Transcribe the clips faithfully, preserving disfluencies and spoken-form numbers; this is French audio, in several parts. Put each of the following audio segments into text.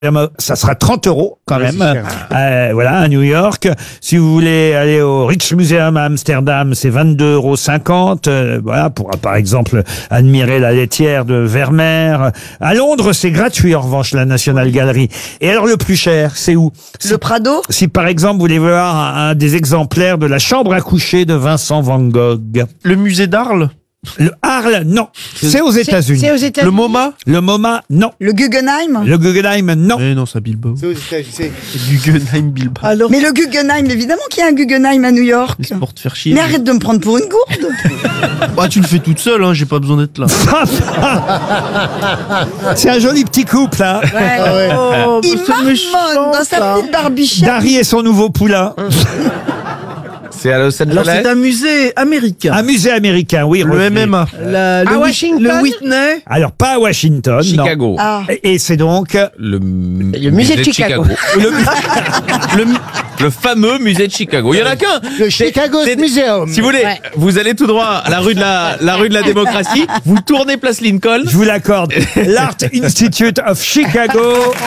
Ça sera trente euros quand Oui, même. Euh, voilà, à New York. Si vous voulez aller au Rijksmuseum à Amsterdam, c'est vingt-deux euros cinquante. Euh, voilà, pour par exemple admirer la laitière de Vermeer. À Londres, c'est gratuit en revanche, la National Gallery. Et alors le plus cher, c'est où? Le Prado? Si par exemple vous voulez voir un, un des exemplaires de la chambre à coucher de Vincent Van Gogh. Le musée d'Arles? Le Arles, non. C'est aux États-Unis. C'est aux États-Unis. Le MoMA? Le MoMA, non. Le Guggenheim? Le Guggenheim, non. Eh non, c'est à Bilbao. C'est aux États-Unis. c'est- Guggenheim Bilbao. Mais le Guggenheim, évidemment qu'il y a un Guggenheim à New York. C'est pour te faire chier. Mais arrête de me prendre pour une gourde. Bah, tu le fais toute seule, hein, j'ai pas besoin d'être là. C'est un joli petit couple, hein. Ouais. Oh, Il marmonne dans sa petite barbichette. Dari et son nouveau poulain. C'est à Los Alors Angeles. c'est un musée américain. Un musée américain, oui. Le Roselyne. M M A. La- le, À Whit- Washington le Whitney. Alors, pas à Washington, Chicago. Ah. non. Et et c'est donc Le, m- Le musée de Chicago. le, le, le fameux musée de Chicago. Il y en a qu'un. Le Chicago C'est- Museum. Si vous voulez, Ouais. vous allez tout droit à la rue de la, la rue de la démocratie, vous tournez place Lincoln. je vous l'accorde, l'Art Institute of Chicago.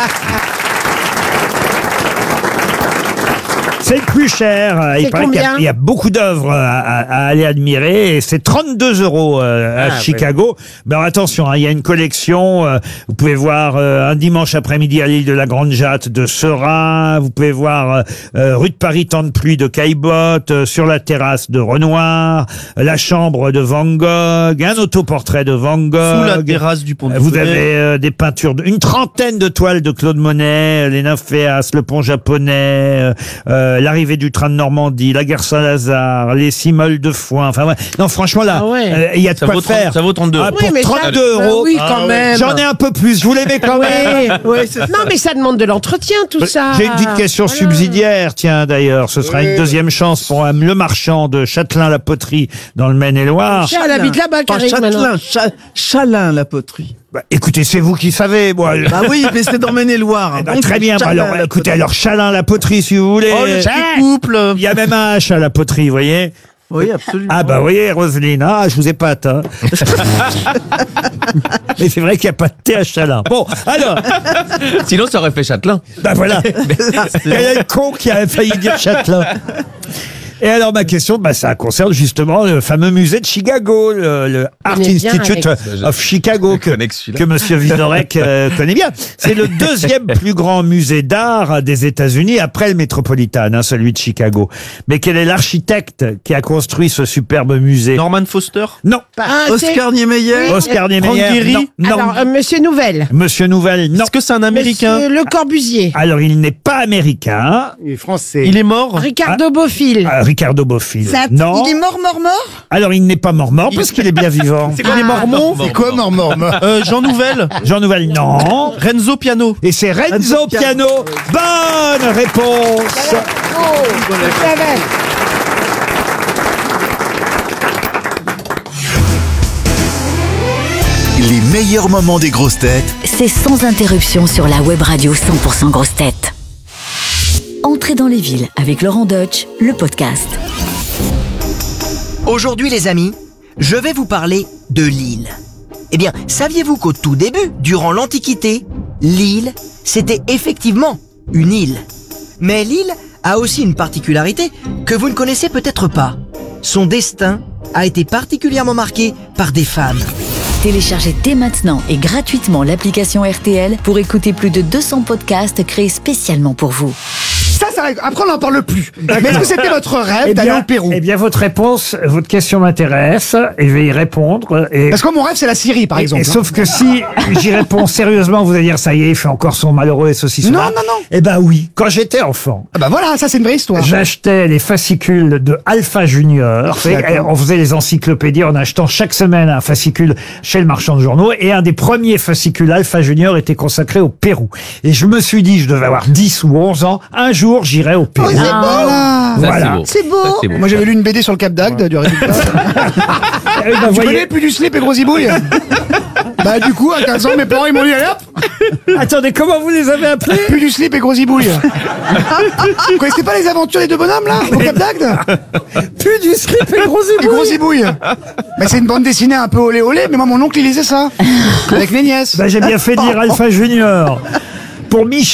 C'est le plus cher. Il C'est paraît qu'il y a- combien il y a beaucoup d'œuvres à, à- à aller admirer. Et c'est trente-deux euros euh, à Ah, Chicago. Mais alors attention, hein, il y a une collection. euh, vous pouvez voir euh, un dimanche après-midi à l'île de la Grande Jatte de Seurat. Vous pouvez voir euh, euh, rue de Paris, temps de pluie de Caillebotte. euh, sur la terrasse de Renoir. euh, la chambre de Van Gogh. Un autoportrait de Van Gogh. Sous la terrasse du pont de Vous Tonnerre. avez euh, des peintures, de, une trentaine de toiles de Claude Monet, euh, les Nymphéas, le pont japonais, euh, euh, l'arrivée du train de Normandie, la guerre Saint-Lazare, les Cimoles de Foin. Enfin, ouais. Non, franchement, là, Ah ouais. euh, il y a de Ça quoi vaut faire. trente ça vaut trente-deux Ah, euros. pour Oui, mais ça- trente-deux Bah euros. oui, quand même. J'en ai un peu plus. Je vous les mets quand même. Ouais, ouais, c'est- non, mais ça demande de l'entretien, tout ça. J'ai une petite question Voilà. subsidiaire, tiens, d'ailleurs. Ce sera une deuxième chance pour euh, le marchand de Châtelain-la-Poterie dans le Maine-et-Loire. Elle habite là-bas, Pas Karine, maintenant. Châtelain, Cha- Chalin, la poterie. Bah, écoutez, c'est vous qui savez, moi. Bah oui, mais c'est dans Maine-et-Loire. Eh ben, Donc, très bien. Bah, Chalin, alors, la écoutez, poterie. alors Chalin-la-Poterie, si vous voulez. Oh, le petit couple. Il y a même un H à la poterie, vous voyez. Oui, absolument. Ah bah vous voyez, Roselyne, ah, je vous ai pas atteint. Mais c'est vrai qu'il n'y a pas de thé à Chalin. Bon, alors, Sinon, ça aurait fait Châtelain. bah voilà. Quel est le con qui a failli dire Châtelain? Et alors ma question, bah, ça concerne justement le fameux musée de Chicago, le, le Art connais bien, Institute Alex. of Chicago, que, connais que celui-là. que Monsieur Vizorek euh, connaît bien. C'est le deuxième plus grand musée d'art des États-Unis après le Metropolitan, hein, celui de Chicago. Mais quel est l'architecte qui a construit ce superbe musée? Norman Foster? Non. Ah, c'est- Oscar Niemeyer. Oscar Niemeyer. Franck Gehry. Non. non. Alors, euh, Monsieur Nouvelle. Monsieur Nouvelle, non. Est-ce que c'est un Américain? Monsieur Le Corbusier. Alors, il n'est pas américain. Il est français. Il est mort? Ricardo Bofill. Euh, Ricardo Bofill. C'est un- Non. Il est mort, mort, mort? Alors, il n'est pas mort-mort parce qu'il est bien vivant. C'est quoi, les Mormons? C'est quoi, mort, mort, mort Euh, Jean Nouvel? Jean Nouvel, non. Renzo Piano? Et c'est Renzo Piano. Bonne réponse. Je savais. Les meilleurs moments des grosses têtes C'est sans interruption sur la web radio cent pour cent grosses têtes. Entrez dans les villes avec Laurent Deutsch, le podcast. Aujourd'hui les amis, je vais vous parler de l'île. Eh bien, saviez-vous qu'au tout début, durant l'Antiquité, l'île, c'était effectivement une île. Mais l'île a aussi une particularité que vous ne connaissez peut-être pas. Son destin a été particulièrement marqué par des femmes. Téléchargez dès maintenant et gratuitement l'application R T L pour écouter plus de deux cents podcasts créés spécialement pour vous. Ça, ça règle. Après, on n'en parle plus. Mais est-ce que c'était votre rêve Eh d'aller bien, au Pérou? eh bien, votre réponse, votre question m'intéresse et je vais y répondre. Et, Parce que mon rêve, c'est la Syrie, par et- exemple. et sauf que si j'y réponds sérieusement, vous allez dire ça y est, il fait encore son malheureux et ceci, cela. Non, non, non. Eh ben oui. Quand j'étais enfant, Ah bah voilà, ça, c'est une vraie histoire. j'achetais les fascicules de Alpha Junior. Vous savez, D'accord. on faisait les encyclopédies en achetant chaque semaine un fascicule chez le marchand de journaux. Et un des premiers fascicules Alpha Junior était consacré au Pérou. Et je me suis dit, je devais avoir dix ou onze ans, un jour j'irai au Pérou. Oh, c'est beau! Voilà. Ça, Voilà. C'est beau. Ça, c'est beau. Moi, j'avais lu une B D sur le Cap d'Agde du résultat. Eh ben, Tu voyez- connais plus du slip et grosibouille? Bah, du coup, à quinze ans, mes parents, ils m'ont dit, allez hop, Attendez, comment vous les avez appelés? plus du slip et grosibouille. Vous connaissez pas les aventures des deux bonhommes, là, au Cap d'Agde? Plus du slip et gros Et grosibouille. Bah, c'est une bande dessinée un peu olé olé, mais moi, mon oncle, il lisait ça. Avec mes nièces. Ben, j'ai bien fait dire Alpha Junior. Pour Michel